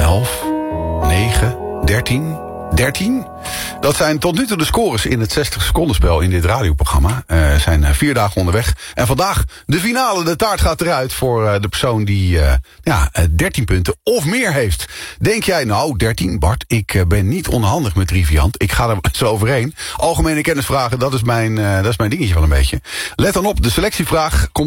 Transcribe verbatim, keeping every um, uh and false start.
elf, negen, dertien, dertien. Dat zijn tot nu toe de scores in het zestig seconden spel in dit radioprogramma. Er uh, zijn uh, vier dagen onderweg. En vandaag de finale. De taart gaat eruit voor uh, de persoon die uh, ja, uh, dertien punten of meer heeft. Denk jij nou, dertien, Bart, ik uh, ben niet onhandig met Triviant. Ik ga er zo overheen. Algemene kennisvragen, dat is mijn, uh, dat is mijn dingetje wel een beetje. Let dan op, de selectievraag komt